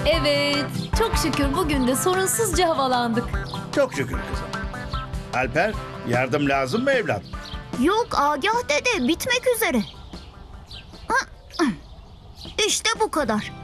Evet, çok şükür bugün de sorunsuzca havalandık. Çok şükür kızım. Alper, yardım lazım mı evlat? Yok Agah dede, bitmek üzere. İşte bu kadar.